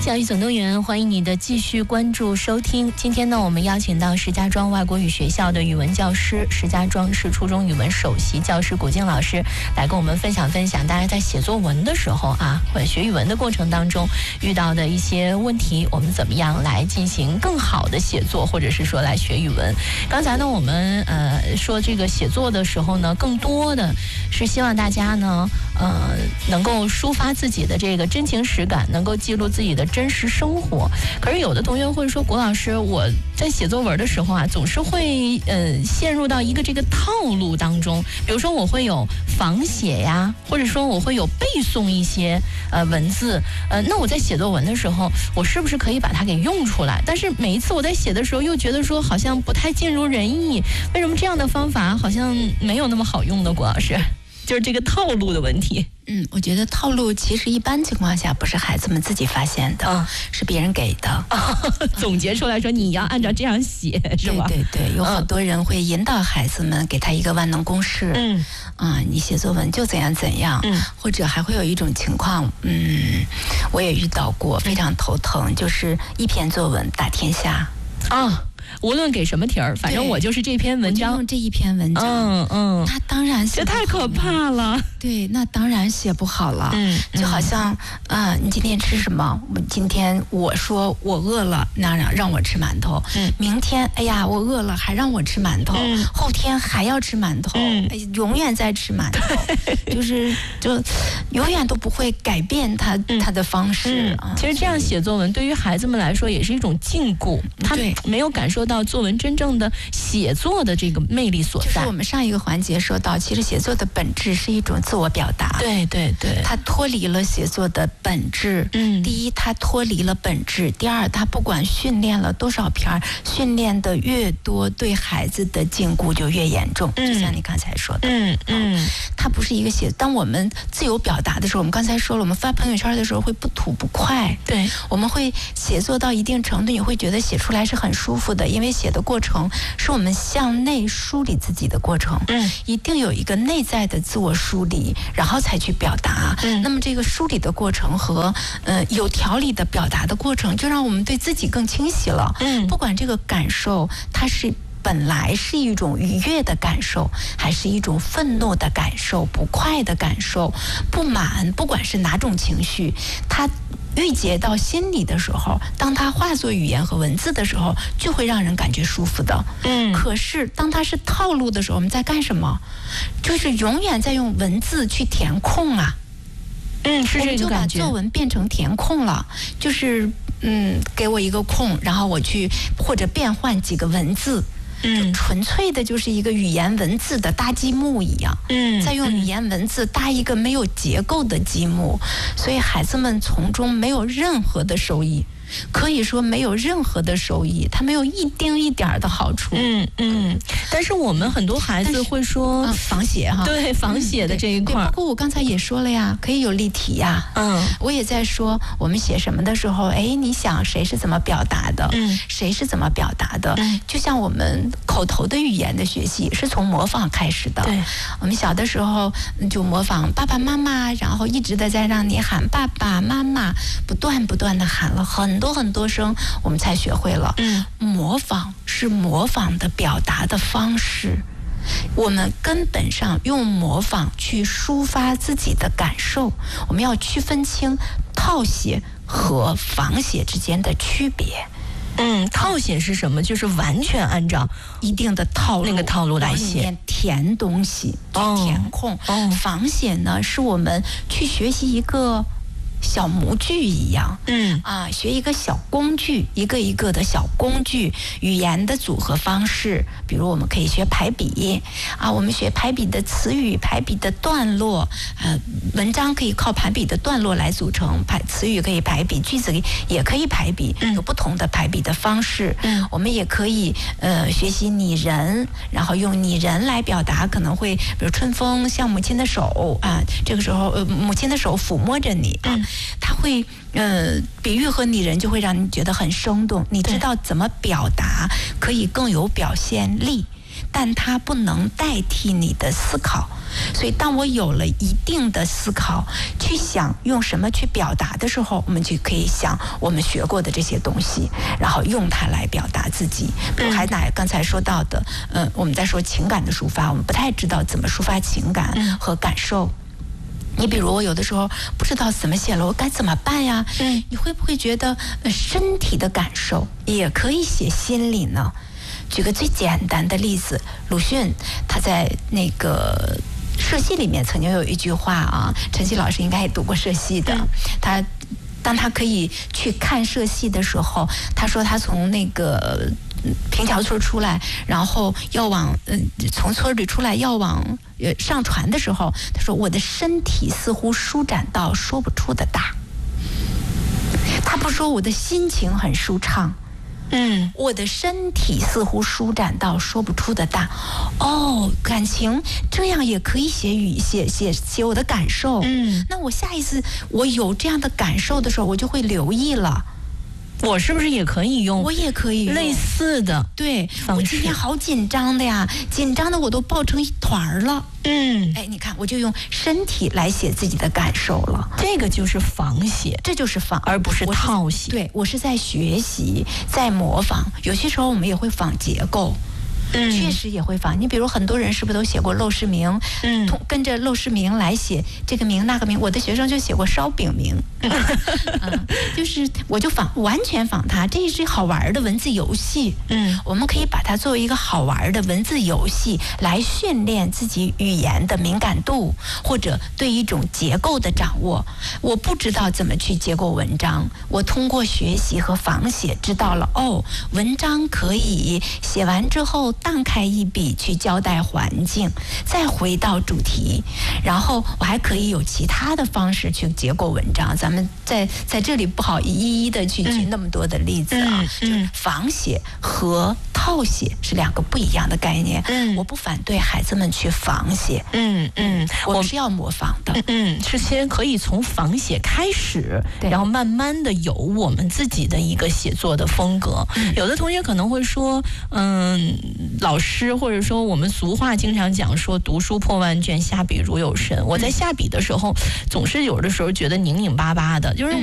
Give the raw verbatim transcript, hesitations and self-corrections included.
教育总动员，欢迎你的继续关注收听。今天呢，我们邀请到石家庄外国语学校的语文教师、石家庄市初中语文首席教师古静老师来跟我们分享分享大家在写作文的时候啊，或者学语文的过程当中遇到的一些问题，我们怎么样来进行更好的写作，或者是说来学语文。刚才呢，我们呃说这个写作的时候呢，更多的是希望大家呢，呃，能够抒发自己的这个真情实感，能够记录自己的真实生活。可是有的同学会说，古老师，我在写作文的时候啊，总是会呃陷入到一个这个套路当中。比如说我会有仿写呀，或者说我会有背诵一些呃文字，呃，那我在写作文的时候，我是不是可以把它给用出来？但是每一次我在写的时候，又觉得说好像不太尽如人意。为什么这样的方法好像没有那么好用呢？古老师，就是这个套路的问题。 嗯，我觉得套路其实一般情况下不是孩子们自己发现的，嗯、是别人给的、 哦。总结出来说你要按照这样写，是吧？ 对对对，有很多人会引导孩子们，给他一个万能公式。嗯，啊，你写作文就怎样怎样。嗯，或者还会有一种情况，嗯，我也遇到过，非常头疼，就是一篇作文打天下。 啊。无论给什么题儿，反正我就是这篇文章， 用这一篇文章， 嗯嗯， 那当然写这太可怕了。 对，那当然写不好了。嗯，就好像啊、呃，你今天吃什么？我今天我说我饿了，那让让我吃馒头。嗯，明天哎呀我饿了，还让我吃馒头。嗯，后天还要吃馒头。嗯，哎，永远在吃馒头，就是就永远都不会改变他、嗯、他的方式、 嗯。其实这样写作文对于孩子们来说也是一种禁锢，他没有感受到作文真正的写作的这个魅力所在。 就是我们上一个环节说到，其实写作的本质是一种自我表达。 对对对， 它脱离了写作的本质。嗯，第一，它脱离了本质；第二，它不管训练了多少篇，训练的越多，对孩子的禁锢就越严重。嗯，就像你刚才说的，嗯嗯，它不是一个写。当我们自由表达的时候，我们刚才说了，我们发朋友圈的时候会不吐不快。 对， 我们会写作到一定程度，你会觉得写出来是很舒服的，因为写的过程是我们向内梳理自己的过程。嗯，一定有一个内在的自我梳理，然后才去表达。嗯，那么这个梳理的过程和呃有条理的表达的过程，就让我们对自己更清晰了。嗯，不管这个感受它是本来是一种愉悦的感受，还是一种愤怒的感受、不快的感受、不满，不管是哪种情绪，它郁结到心里的时候，当它化作语言和文字的时候，就会让人感觉舒服的。嗯，可是当它是套路的时候，我们在干什么？就是永远在用文字去填空啊。 嗯，是这个感觉。 我们就把作文变成填空了，就是嗯，给我一个空，然后我去或者变换几个文字。嗯，纯粹的就是一个语言文字的搭积木一样。嗯，再用语言文字搭一个没有结构的积木，所以孩子们从中没有任何的收益。可以说没有任何的收益，它没有一丁一点的好处。嗯嗯，但是我们很多孩子会说、 啊、仿写哈， 对仿写的这一块、 嗯。包括我刚才也说了呀，可以有例题呀。嗯，我也在说我们写什么的时候，哎，你想谁是怎么表达的？嗯，谁是怎么表达的？嗯，就像我们口头的语言的学习是从模仿开始的。对，我们小的时候就模仿爸爸妈妈，然后一直的在让你喊爸爸妈妈，不断不断的喊了很多。很多很多声，我们才学会了。嗯，模仿是模仿的表达的方式。我们根本上用模仿去抒发自己的感受，我们要区分清套写和仿写之间的区别。 嗯，套写是什么？就是完全按照一定的套路那个套路来写， 填东西，去填空。哦，仿写呢，是我们去学习一个小模具一样，嗯啊，学一个小工具，一个一个的小工具，语言的组合方式，比如我们可以学排比啊，我们学排比的词语、排比的段落，呃，文章可以靠排比的段落来组成，排词语可以排比，句子也可以排比，有不同的排比的方式。嗯，我们也可以呃学习拟人，然后用拟人来表达，可能会比如春风像母亲的手啊，这个时候呃母亲的手抚摸着你啊。嗯，它会呃比喻和拟人就会让你觉得很生动，你知道怎么表达可以更有表现力。 但它不能代替你的思考。所以当我有了一定的思考，去想用什么去表达的时候，我们就可以想我们学过的这些东西，然后用它来表达自己。比如还拿刚才说到的，呃，我们在说情感的抒发，我们不太知道怎么抒发情感和感受。你比如我有的时候不知道怎么写了，我该怎么办呀？嗯，你会不会觉得、呃、身体的感受也可以写心里呢？举个最简单的例子，鲁迅他在那个社戏里面曾经有一句话啊，陈曦老师应该也读过社戏的，嗯、他当他可以去看社戏的时候，他说他从那个平桥村出来，然后要往嗯、呃、从村里出来要往呃上船的时候，他说我的身体似乎舒展到说不出的大。他不说我的心情很舒畅。嗯，我的身体似乎舒展到说不出的大。哦，感情这样也可以写语写写写我的感受。嗯，那我下一次我有这样的感受的时候，我就会留意了。 我是不是也可以用？ 我也可以用类似的。 对，我今天好紧张的呀，紧张的我都抱成一团了。嗯，哎，你看，我就用身体来写自己的感受了。 这个就是仿写， 这就是仿， 而不是套写。 对，我是在学习，在模仿。有些时候我们也会仿结构。嗯，确实也会仿。你比如很多人是不是都写过陋室铭？嗯，跟着陋室铭来写这个铭那个铭。我的学生就写过烧饼铭，嗯，就是我就仿完全仿它。这是好玩的文字游戏。嗯，我们可以把它作为一个好玩的文字游戏来训练自己语言的敏感度，或者对一种结构的掌握。我不知道怎么去结构文章，我通过学习和仿写知道了，哦，文章可以写完之后荡开一笔去交代环境，再回到主题，然后我还可以有其他的方式去结构文章。咱们在在这里不好一一的去举那么多的例子啊。嗯嗯、就是仿写和套写是两个不一样的概念。嗯，我不反对孩子们去仿写。嗯嗯，我是要模仿的。 嗯，是先可以从仿写开始，然后慢慢的有我们自己的一个写作的风格。嗯、有的同学可能会说，嗯。老师或者说我们俗话经常讲说读书破万卷，下笔如有神。我在下笔的时候总是有的时候觉得拧拧巴巴的，就是